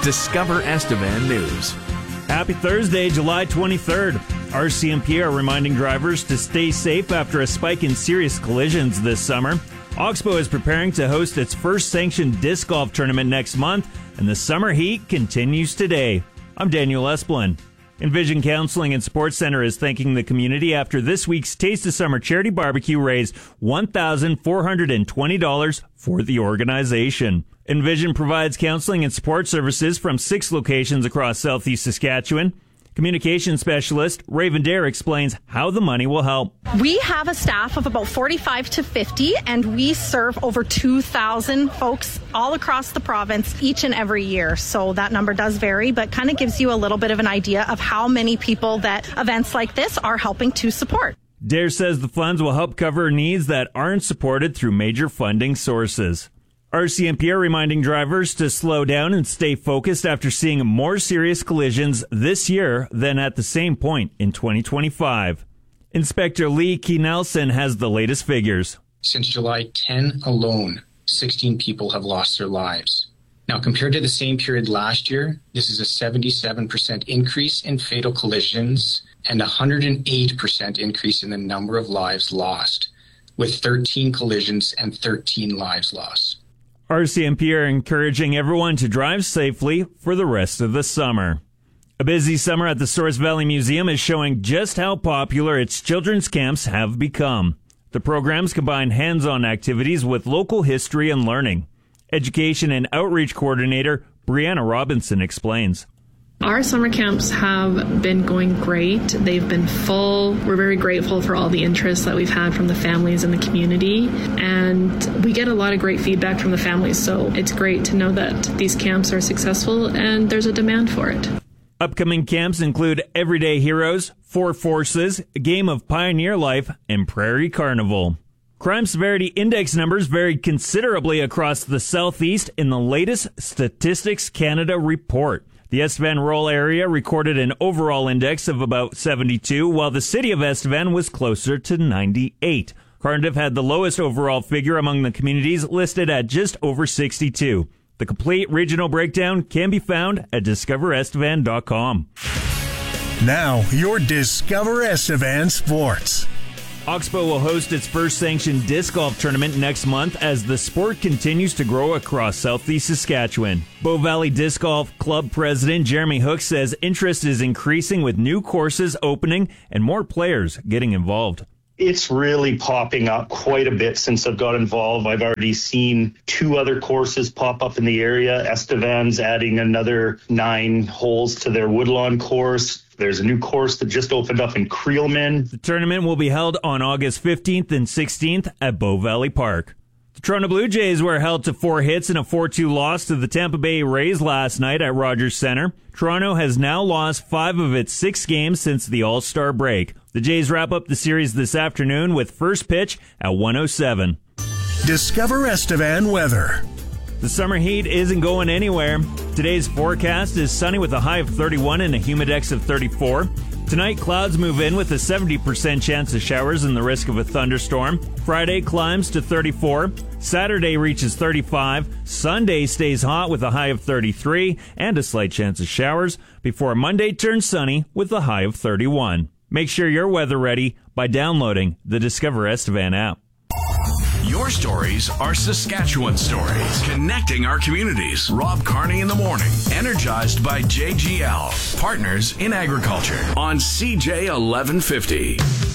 Discover Estevan News. Happy Thursday, July 23rd. RCMP are reminding drivers to stay safe after a spike in serious collisions this summer. Oxbow is preparing to host its first sanctioned disc golf tournament next month, and the summer heat continues today. I'm Daniel Esplin. Envision Counseling and Support Center is thanking the community after this week's Taste of Summer charity barbecue raised $1,420 for the organization. Envision provides counseling and support services from 6 locations across southeast Saskatchewan. Communications specialist Raven Dare explains how the money will help. We have a staff of about 45 to 50, and we serve over 2,000 folks all across the province each and every year. So that number does vary, but kind of gives you a little bit of an idea of how many people that events like this are helping to support. Dare says the funds will help cover needs that aren't supported through major funding sources. RCMP are reminding drivers to slow down and stay focused after seeing more serious collisions this year than at the same point in 2025. Inspector Lee Key Nelson has the latest figures. Since July 10 alone, 16 people have lost their lives. Now, compared to the same period last year, this is a 77% increase in fatal collisions and a 108% increase in the number of lives lost, with 13 collisions and 13 lives lost. RCMP are encouraging everyone to drive safely for the rest of the summer. A busy summer at the Source Valley Museum is showing just how popular its children's camps have become. The programs combine hands-on activities with local history and learning. Education and Outreach Coordinator Brianna Robinson explains. Our summer camps have been going great. They've been full. We're very grateful for all the interest that we've had from the families in the community. And we get a lot of great feedback from the families. So it's great to know that these camps are successful and there's a demand for it. Upcoming camps include Everyday Heroes, Four Forces, A Game of Pioneer Life, and Prairie Carnival. Crime severity index numbers varied considerably across the southeast in the latest Statistics Canada report. The Estevan rural area recorded an overall index of about 72, while the city of Estevan was closer to 98. Cardiff had the lowest overall figure among the communities, listed at just over 62. The complete regional breakdown can be found at discoverestevan.com. Now, your Discover Estevan Sports. Oxbow will host its first sanctioned disc golf tournament next month as the sport continues to grow across southeast Saskatchewan. Bow Valley Disc Golf Club President Jeremy Hook says interest is increasing with new courses opening and more players getting involved. It's really popping up quite a bit since I've got involved. I've already seen 2 other courses pop up in the area. Estevan's adding another 9 holes to their Woodlawn course. There's a new course that just opened up in Creelman. The tournament will be held on August 15th and 16th at Bow Valley Park. The Toronto Blue Jays were held to 4 hits and a 4-2 loss to the Tampa Bay Rays last night at Rogers Centre. Toronto has now lost 5 of its 6 games since the All-Star break. The Jays wrap up the series this afternoon with first pitch at 1:07. Discover Estevan weather. The summer heat isn't going anywhere. Today's forecast is sunny with a high of 31 and a humidex of 34. Tonight, clouds move in with a 70% chance of showers and the risk of a thunderstorm. Friday climbs to 34. Saturday reaches 35. Sunday stays hot with a high of 33 and a slight chance of showers before Monday turns sunny with a high of 31. Make sure you're weather ready by downloading the Discover Estevan app. Your stories are Saskatchewan stories, connecting our communities. Rob Carney in the morning, energized by JGL, partners in agriculture on CJ 1150.